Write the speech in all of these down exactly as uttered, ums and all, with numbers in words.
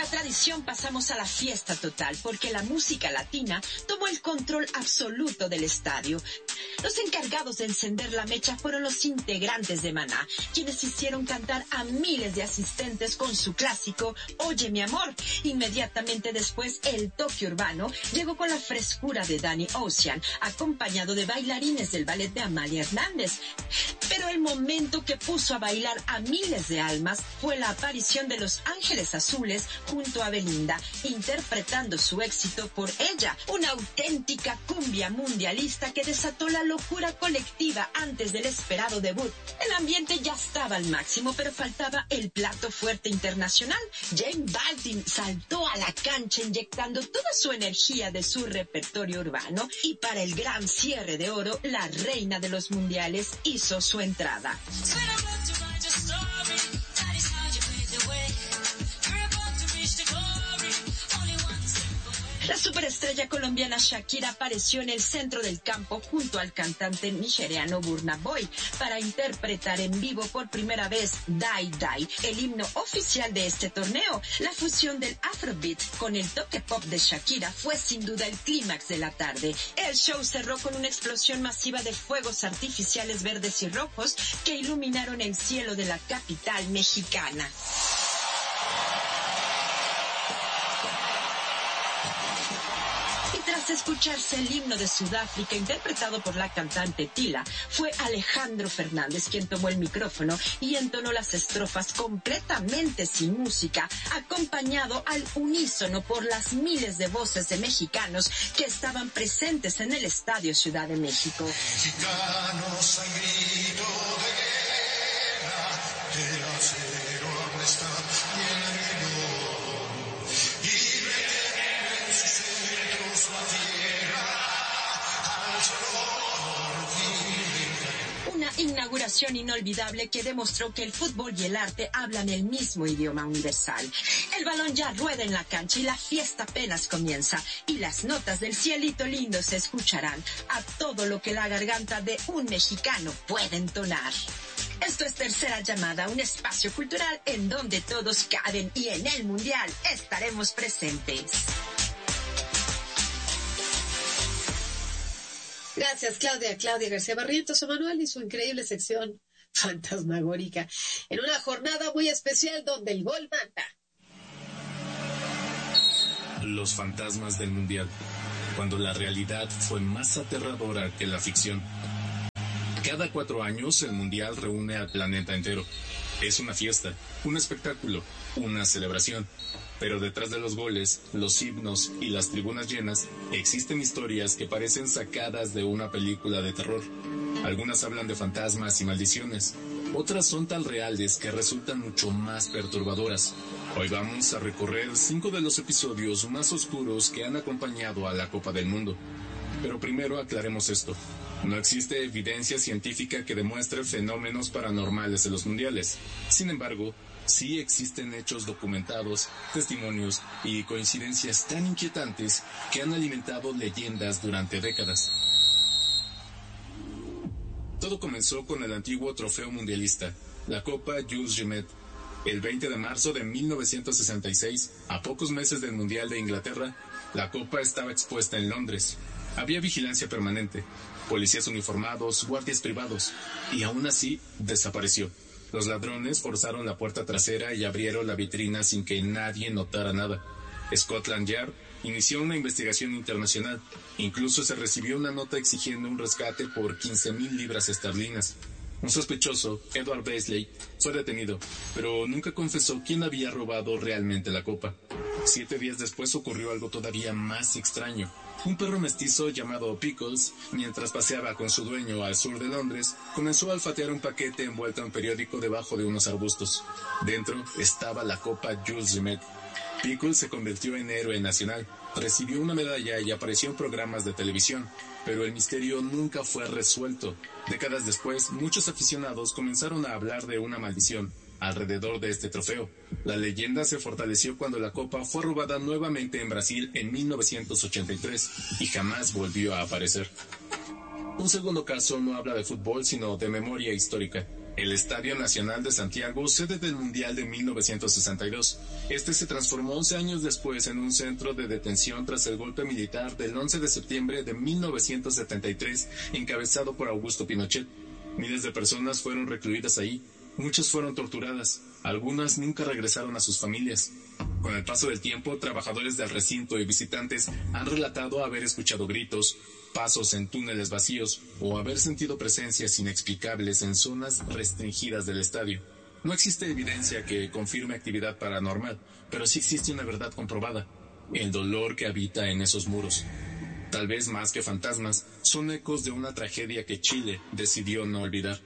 tradición pasamos a la fiesta total, porque la música latina tomó el control absoluto del estadio. Los encargados de encender la mecha fueron los integrantes de Maná, quienes hicieron cantar a miles de asistentes con su clásico Oye mi amor. Inmediatamente después, el toque urbano llegó con la frescura de Danny Ocean, acompañado de bailarines del ballet de Amalia Hernández. Pero el momento que puso a bailar a miles de almas fue la aparición de Los Ángeles Azules junto a Belinda, interpretando su éxito Por Ella, una auténtica cumbia mundialista que desató la locura colectiva antes del esperado debut. El ambiente ya estaba al máximo, pero faltaba el plato fuerte internacional. Jane Balvin saltó a la cancha inyectando toda su energía de su repertorio urbano, y para el gran cierre de oro, la reina de los mundiales hizo su entrada. La superestrella colombiana Shakira apareció en el centro del campo junto al cantante nigeriano Burna Boy para interpretar en vivo por primera vez Die Die, el himno oficial de este torneo. La fusión del Afrobeat con el toque pop de Shakira fue sin duda el clímax de la tarde. El show cerró con una explosión masiva de fuegos artificiales verdes y rojos que iluminaron el cielo de la capital mexicana. Tras escucharse el himno de Sudáfrica interpretado por la cantante Tila, fue Alejandro Fernández quien tomó el micrófono y entonó las estrofas completamente sin música, acompañado al unísono por las miles de voces de mexicanos que estaban presentes en el Estadio Ciudad de México. Mexicanos al grito de guerra, el acero aplasta y el río, y retienen sus centros la tierra al sol virgen. Una inauguración inolvidable que demostró que el fútbol y el arte hablan el mismo idioma universal. El balón ya rueda en la cancha y la fiesta apenas comienza, y las notas del cielito lindo se escucharán a todo lo que la garganta de un mexicano puede entonar. Esto es Tercera Llamada, un espacio cultural en donde todos caben, y en el Mundial estaremos presentes. Gracias, Claudia. Claudia García Barrientos, Emanuel y su increíble sección fantasmagórica, en una jornada muy especial donde el gol manda. Los fantasmas del Mundial, cuando la realidad fue más aterradora que la ficción. Cada cuatro años el Mundial reúne al planeta entero. Es una fiesta, un espectáculo, una celebración. Pero detrás de los goles, los himnos y las tribunas llenas, existen historias que parecen sacadas de una película de terror. Algunas hablan de fantasmas y maldiciones. Otras son tan reales que resultan mucho más perturbadoras. Hoy vamos a recorrer cinco de los episodios más oscuros que han acompañado a la Copa del Mundo. Pero primero aclaremos esto. No existe evidencia científica que demuestre fenómenos paranormales en los mundiales. Sin embargo, sí existen hechos documentados, testimonios y coincidencias tan inquietantes que han alimentado leyendas durante décadas. Todo comenzó con el antiguo trofeo mundialista, la Copa Jules Rimet. El veinte de marzo de mil novecientos sesenta y seis, a pocos meses del Mundial de Inglaterra, la Copa estaba expuesta en Londres. Había vigilancia permanente, policías uniformados, guardias privados, y aún así desapareció. Los ladrones forzaron la puerta trasera y abrieron la vitrina sin que nadie notara nada. Scotland Yard inició una investigación internacional. Incluso se recibió una nota exigiendo un rescate por quince mil libras esterlinas. Un sospechoso, Edward Beasley, fue detenido, pero nunca confesó quién había robado realmente la copa. Siete días después ocurrió algo todavía más extraño. Un perro mestizo llamado Pickles, mientras paseaba con su dueño al sur de Londres, comenzó a olfatear un paquete envuelto en periódico debajo de unos arbustos. Dentro estaba la copa Jules Rimet. Pickles se convirtió en héroe nacional, recibió una medalla y apareció en programas de televisión, pero el misterio nunca fue resuelto. Décadas después, muchos aficionados comenzaron a hablar de una maldición alrededor de este trofeo. La leyenda se fortaleció cuando la copa fue robada nuevamente en Brasil en mil novecientos ochenta y tres y jamás volvió a aparecer. Un segundo caso no habla de fútbol, sino de memoria histórica. el Estadio Nacional de Santiago, sede del Mundial de mil novecientos sesenta y dos. Este se transformó once años después en un centro de detención tras el golpe militar del once de septiembre de mil novecientos setenta y tres, encabezado por Augusto Pinochet. Miles de personas fueron recluidas ahí, muchas fueron torturadas, algunas nunca regresaron a sus familias. Con el paso del tiempo, trabajadores del recinto y visitantes han relatado haber escuchado gritos, pasos en túneles vacíos o haber sentido presencias inexplicables en zonas restringidas del estadio. No existe evidencia que confirme actividad paranormal, pero sí existe una verdad comprobada: el dolor que habita en esos muros. Tal vez más que fantasmas, son ecos de una tragedia que Chile decidió no olvidar.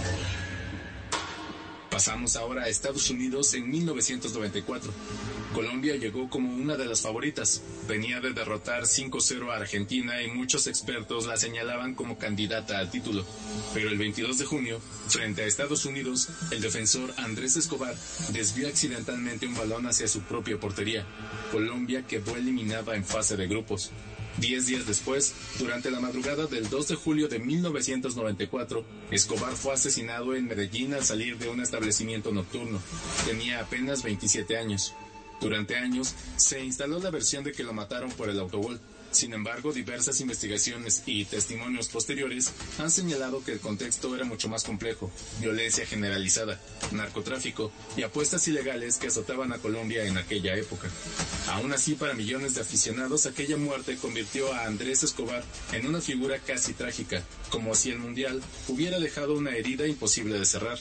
Pasamos ahora a Estados Unidos en mil novecientos noventa y cuatro. Colombia llegó como una de las favoritas. Venía de derrotar cinco cero a Argentina y muchos expertos la señalaban como candidata al título. Pero el veintidós de junio, frente a Estados Unidos, el defensor Andrés Escobar desvió accidentalmente un balón hacia su propia portería. Colombia quedó eliminada en fase de grupos. Diez días después, durante la madrugada del dos de julio de mil novecientos noventa y cuatro, Escobar fue asesinado en Medellín al salir de un establecimiento nocturno. Tenía apenas veintisiete años. Durante años, se instaló la versión de que lo mataron por el autogol. Sin embargo, diversas investigaciones y testimonios posteriores han señalado que el contexto era mucho más complejo: violencia generalizada, narcotráfico y apuestas ilegales que azotaban a Colombia en aquella época. Aún así, para millones de aficionados, aquella muerte convirtió a Andrés Escobar en una figura casi trágica, como si el Mundial hubiera dejado una herida imposible de cerrar.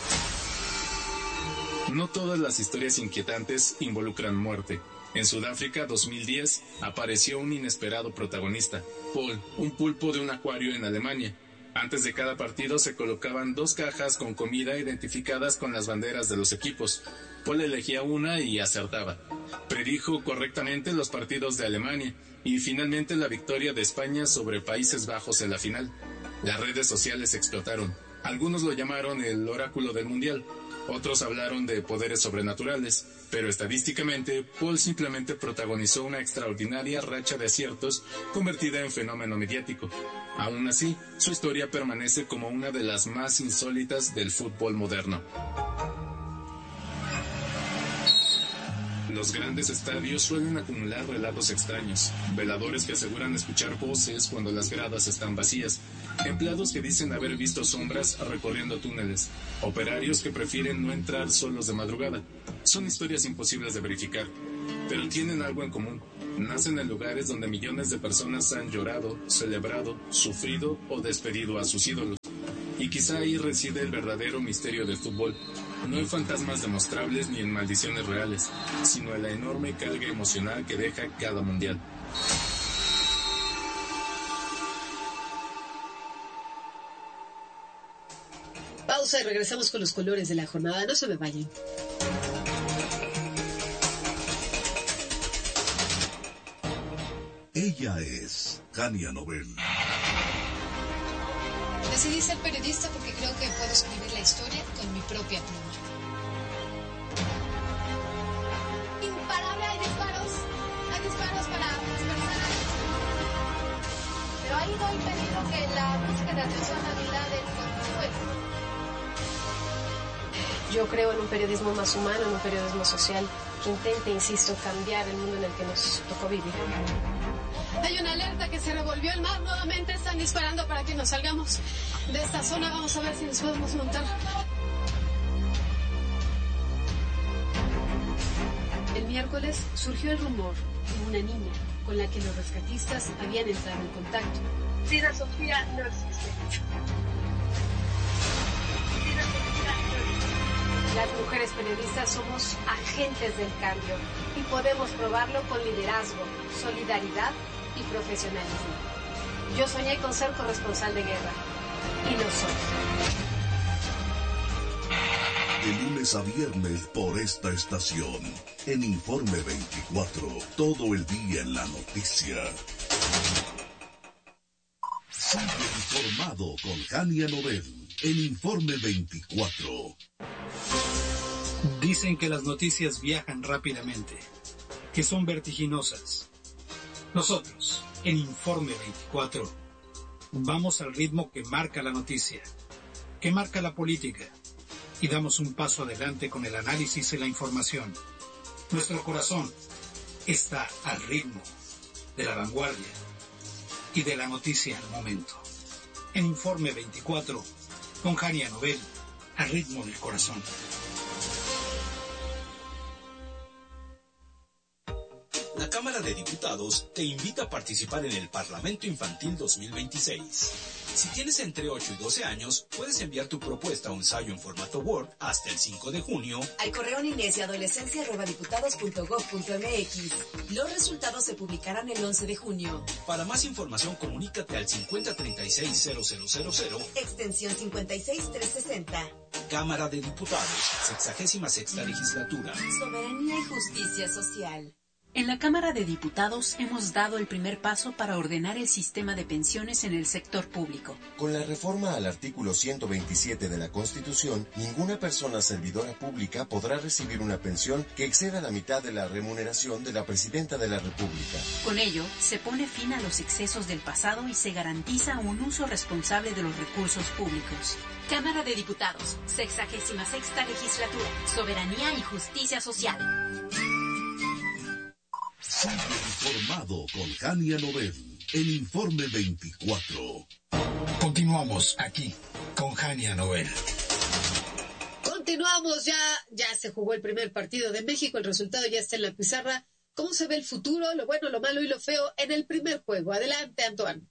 No todas las historias inquietantes involucran muerte. En Sudáfrica dos mil diez apareció un inesperado protagonista, Paul, un pulpo de un acuario en Alemania. Antes de cada partido se colocaban dos cajas con comida identificadas con las banderas de los equipos. Paul elegía una y acertaba. Predijo correctamente los partidos de Alemania y finalmente la victoria de España sobre Países Bajos en la final. Las redes sociales explotaron. Algunos lo llamaron el oráculo del Mundial. Otros hablaron de poderes sobrenaturales, pero estadísticamente, Paul simplemente protagonizó una extraordinaria racha de aciertos convertida en fenómeno mediático. Aún así, su historia permanece como una de las más insólitas del fútbol moderno. Los grandes estadios suelen acumular relatos extraños, veladores que aseguran escuchar voces cuando las gradas están vacías, empleados que dicen haber visto sombras recorriendo túneles, operarios que prefieren no entrar solos de madrugada. Son historias imposibles de verificar, pero tienen algo en común: nacen en lugares donde millones de personas han llorado, celebrado, sufrido o despedido a sus ídolos. Y quizá ahí reside el verdadero misterio del fútbol. No hay fantasmas demostrables ni en maldiciones reales, sino en la enorme carga emocional que deja cada mundial. Pausa y regresamos con los colores de la jornada. No se me vayan. Ella es Hania Nobel. Decidí ser periodista porque creo que puedo escribir la historia con mi propia pluma. Imparable, hay disparos. Hay disparos para dispersar. Pero ha ido impedido que la música de atención a Bin Laden continúe. Yo creo en un periodismo más humano, en un periodismo social que intente, insisto, cambiar el mundo en el que nos tocó vivir. Hay una alerta que se revolvió el mar. Nuevamente están disparando para que nos salgamos de esta zona. Vamos a ver si nos podemos montar. El miércoles surgió el rumor de una niña con la que los rescatistas habían entrado en contacto. Frida Sofía no existe. Frida Sofía no existe. Las mujeres periodistas somos agentes del cambio y podemos probarlo con liderazgo, solidaridad y profesionalismo. Yo soñé con ser corresponsal de guerra y lo soy. De lunes a viernes por esta estación, en Informe veinticuatro, todo el día en la noticia. Sigue informado con Hania Nobel, en Informe veinticuatro. Dicen que las noticias viajan rápidamente, que son vertiginosas. Nosotros, en Informe veinticuatro, vamos al ritmo que marca la noticia. que marca la política y damos un paso adelante con el análisis y la información. Nuestro corazón está al ritmo de la vanguardia y de la noticia al momento. En Informe veinticuatro, con Jania Nobel, al ritmo del corazón. La Cámara de Diputados te invita a participar en el Parlamento Infantil dos mil veintiséis. Si tienes entre ocho y doce años, puedes enviar tu propuesta o ensayo en formato Word hasta el cinco de junio al correo niñez y adolescencia arroba diputados punto gob punto mx. Los resultados se publicarán el once de junio. Para más información, comunícate al cincuenta treinta y seis cero cero cero cero, extensión cincuenta y seis trescientos sesenta. Cámara de Diputados, sexagésima sexta legislatura. Soberanía y justicia social. En la Cámara de Diputados hemos dado el primer paso para ordenar el sistema de pensiones en el sector público. Con la reforma al artículo ciento veintisiete de la Constitución, ninguna persona servidora pública podrá recibir una pensión que exceda la mitad de la remuneración de la Presidenta de la República. Con ello, se pone fin a los excesos del pasado y se garantiza un uso responsable de los recursos públicos. Cámara de Diputados, sexagésima sexta legislatura, soberanía y justicia social. Sigue informado con Jania Nobel en Informe veinticuatro. Continuamos aquí con Jania Nobel. Continuamos, ya, ya se jugó el primer partido de México, el resultado ya está en la pizarra. ¿Cómo se ve el futuro, lo bueno, lo malo y lo feo en el primer juego? Adelante, Antoine.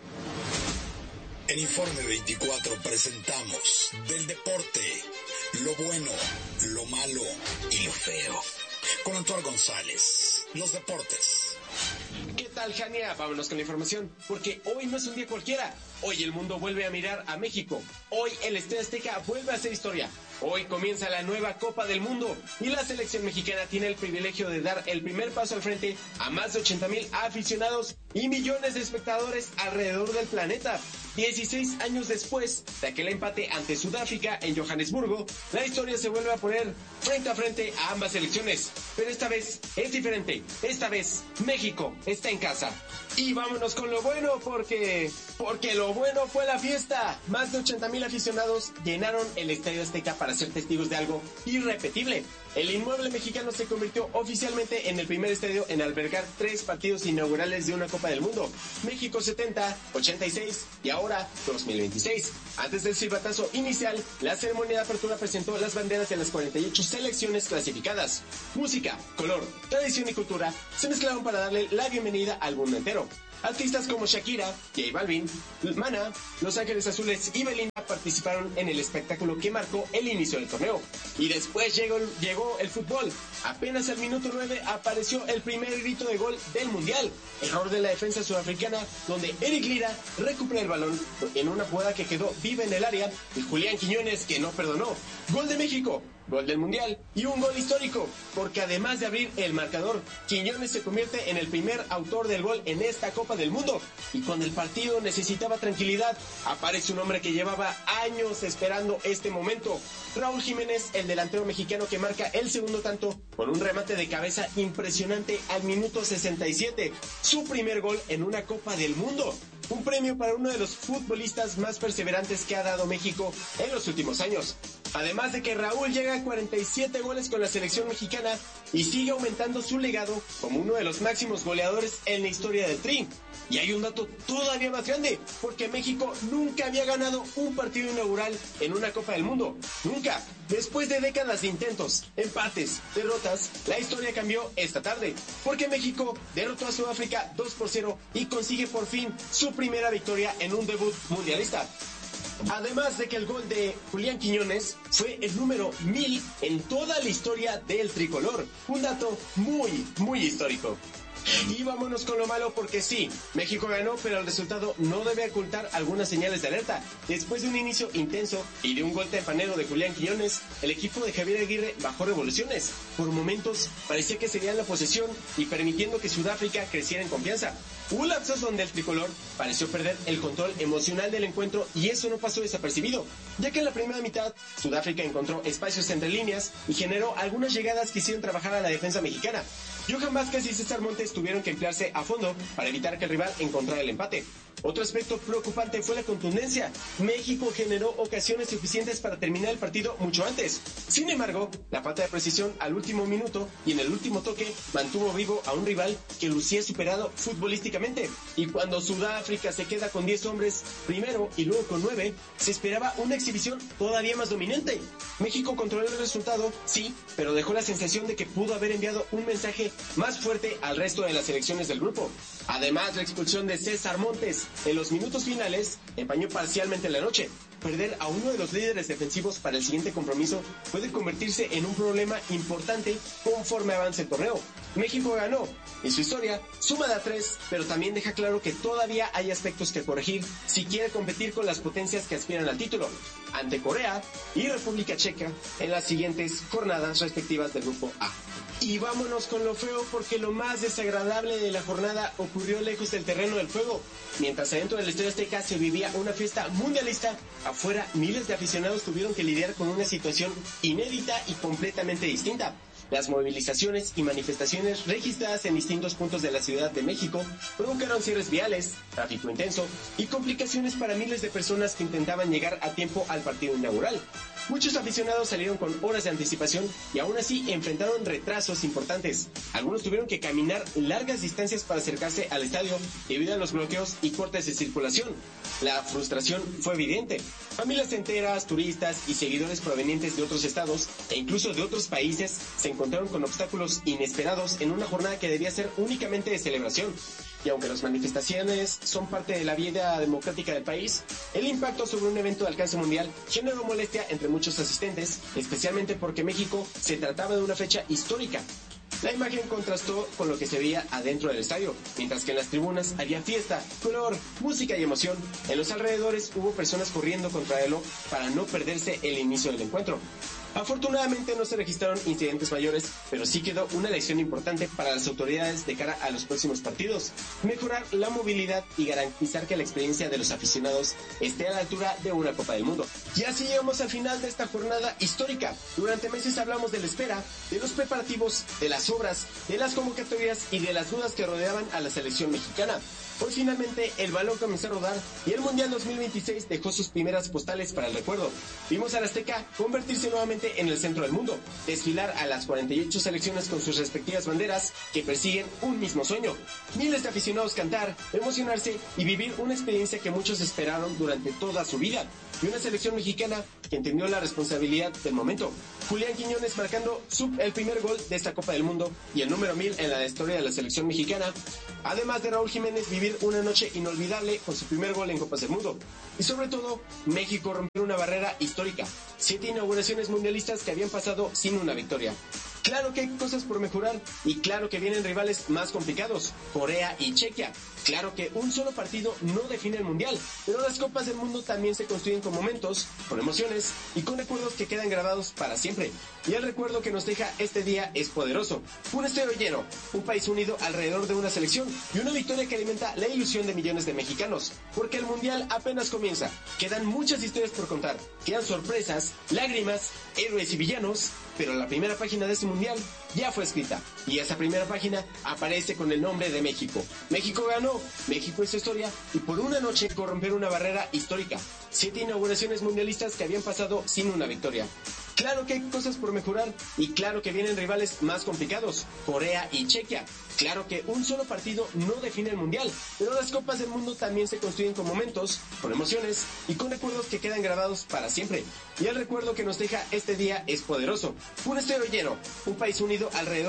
En Informe veinticuatro presentamos del deporte, lo bueno, lo malo y lo feo. Con Antoine González, los deportes. ¿Qué tal, Jania? Vámonos con la información, porque hoy no es un día cualquiera. Hoy el mundo vuelve a mirar a México. Hoy el Estadio Azteca vuelve a hacer historia. Hoy comienza la nueva Copa del Mundo y la selección mexicana tiene el privilegio de dar el primer paso al frente a más de ochenta mil aficionados y millones de espectadores alrededor del planeta. dieciséis años después de aquel empate ante Sudáfrica en Johannesburgo, la historia se vuelve a poner frente a frente a ambas selecciones. Pero esta vez es diferente. Esta vez México está en casa. Y vámonos con lo bueno, porque porque lo bueno fue la fiesta. Más de ochenta mil aficionados llenaron el Estadio Azteca para ser testigos de algo irrepetible. El inmueble mexicano se convirtió oficialmente en el primer estadio en albergar tres partidos inaugurales de una Copa del Mundo. México setenta, ochenta y seis y ahora dos mil veintiséis. Antes del silbatazo inicial, la ceremonia de apertura presentó las banderas de las cuarenta y ocho selecciones clasificadas. Música, color, tradición y cultura se mezclaron para darle la bienvenida al mundo entero. Artistas como Shakira, J Balvin, Maná, Los Ángeles Azules y Belinda participaron en el espectáculo que marcó el inicio del torneo. Y después llegó, llegó el fútbol. Apenas al minuto nueve apareció el primer grito de gol del Mundial. Error de la defensa sudafricana, donde Eric Lira recupera el balón en una jugada que quedó viva en el área y Julián Quiñones, que no perdonó. Gol de México, gol del Mundial y un gol histórico, porque además de abrir el marcador, Quiñones se convierte en el primer autor del gol en esta Copa del Mundo. Y cuando el partido necesitaba tranquilidad, aparece un hombre que llevaba años esperando este momento. Raúl Jiménez, el delantero mexicano que marca el segundo tanto con un remate de cabeza impresionante al minuto sesenta y siete. Su primer gol en una Copa del Mundo. Un premio para uno de los futbolistas más perseverantes que ha dado México en los últimos años. Además de que Raúl llega a cuarenta y siete goles con la selección mexicana y sigue aumentando su legado como uno de los máximos goleadores en la historia del Tri. Y hay un dato todavía más grande, porque México nunca había ganado un partido inaugural en una Copa del Mundo. Nunca. Después de décadas de intentos, empates, derrotas, la historia cambió esta tarde, porque México derrotó a Sudáfrica dos por cero y consigue por fin su primera victoria en un debut mundialista. Además de que el gol de Julián Quiñones fue el número mil en toda la historia del tricolor. Un dato muy, muy histórico. Y vámonos con lo malo, porque sí, México ganó, pero el resultado no debe ocultar algunas señales de alerta. Después de un inicio intenso y de un gol tempanero de Julián Quiñones, el equipo de Javier Aguirre bajó revoluciones. Por momentos parecía que serían la posesión y permitiendo que Sudáfrica creciera en confianza. Hubo lapsos donde el tricolor pareció perder el control emocional del encuentro y eso no pasó desapercibido, ya que en la primera mitad Sudáfrica encontró espacios entre líneas y generó algunas llegadas que hicieron trabajar a la defensa mexicana. Johan Vázquez y César Montes jugadores tuvieron que emplearse a fondo para evitar que el rival encontrara el empate. Otro aspecto preocupante fue la contundencia. México generó ocasiones suficientes para terminar el partido mucho antes. Sin embargo, la falta de precisión al último minuto y en el último toque mantuvo vivo a un rival que lucía superado futbolísticamente. Y cuando Sudáfrica se queda con diez hombres primero y luego con nueve, se esperaba una exhibición todavía más dominante. México controló el resultado, sí, pero dejó la sensación de que pudo haber enviado un mensaje más fuerte al resto de las selecciones del grupo. Además, la expulsión de César Montes en los minutos finales empañó parcialmente la noche. Perder a uno de los líderes defensivos para el siguiente compromiso puede convertirse en un problema importante conforme avance el torneo. México ganó, y su historia suma de a tres, pero también deja claro que todavía hay aspectos que corregir si quiere competir con las potencias que aspiran al título, ante Corea y República Checa en las siguientes jornadas respectivas del Grupo A. Y vámonos con lo feo, porque lo más desagradable de la jornada ocurrió lejos del terreno del juego. Mientras adentro del Estadio Azteca se vivía una fiesta mundialista, afuera miles de aficionados tuvieron que lidiar con una situación inédita y completamente distinta. Las movilizaciones y manifestaciones registradas en distintos puntos de la Ciudad de México provocaron cierres viales, tráfico intenso y complicaciones para miles de personas que intentaban llegar a tiempo al partido inaugural. Muchos aficionados salieron con horas de anticipación y aún así enfrentaron retrasos importantes. Algunos tuvieron que caminar largas distancias para acercarse al estadio debido a los bloqueos y cortes de circulación. La frustración fue evidente. Familias enteras, turistas y seguidores provenientes de otros estados e incluso de otros países se encontraron con obstáculos inesperados en una jornada que debía ser únicamente de celebración. Y aunque las manifestaciones son parte de la vida democrática del país, el impacto sobre un evento de alcance mundial generó molestia entre muchos asistentes, especialmente porque México se trataba de una fecha histórica. La imagen contrastó con lo que se veía adentro del estadio, mientras que en las tribunas había fiesta, color, música y emoción. En los alrededores hubo personas corriendo contra el reloj para no perderse el inicio del encuentro. Afortunadamente no se registraron incidentes mayores, pero sí quedó una lección importante para las autoridades de cara a los próximos partidos: mejorar la movilidad y garantizar que la experiencia de los aficionados esté a la altura de una Copa del Mundo. Y así llegamos al final de esta jornada histórica. Durante meses hablamos de la espera, de los preparativos, de las obras, de las convocatorias y de las dudas que rodeaban a la selección mexicana. Hoy finalmente el balón comenzó a rodar y el Mundial dos mil veintiséis dejó sus primeras postales para el recuerdo. Vimos al Azteca convertirse nuevamente en el centro del mundo, desfilar a las cuarenta y ocho selecciones con sus respectivas banderas que persiguen un mismo sueño. Miles de aficionados cantar, emocionarse y vivir una experiencia que muchos esperaron durante toda su vida. Y una selección mexicana que entendió la responsabilidad del momento. Julián Quiñones marcando su, el primer gol de esta Copa del Mundo y el número mil en la historia de la selección mexicana. Además de Raúl Jiménez vivir una noche inolvidable con su primer gol en Copas del Mundo. Y sobre todo, México rompió una barrera histórica. Siete inauguraciones mundialistas que habían pasado sin una victoria. Claro que hay cosas por mejorar y claro que vienen rivales más complicados, Corea y Chequia. Claro que un solo partido no define el mundial, pero las copas del mundo también se construyen con momentos, con emociones y con recuerdos que quedan grabados para siempre. Y el recuerdo que nos deja este día es poderoso. Un estadio lleno, un país unido alrededor de una selección y una victoria que alimenta la ilusión de millones de mexicanos. Porque el mundial apenas comienza, quedan muchas historias por contar, quedan sorpresas, lágrimas, héroes y villanos, pero la primera página de este mundial ya fue escrita. Y esa primera página aparece con el nombre de México. México ganó, México hizo historia y por una noche corromper una barrera histórica. Siete inauguraciones mundialistas que habían pasado sin una victoria. Claro que hay cosas por mejorar y claro que vienen rivales más complicados, Corea y Chequia. Claro que un solo partido no define el mundial, pero las copas del mundo también se construyen con momentos, con emociones y con recuerdos que quedan grabados para siempre. Y el recuerdo que nos deja este día es poderoso. Un estadio lleno, un país unido alrededor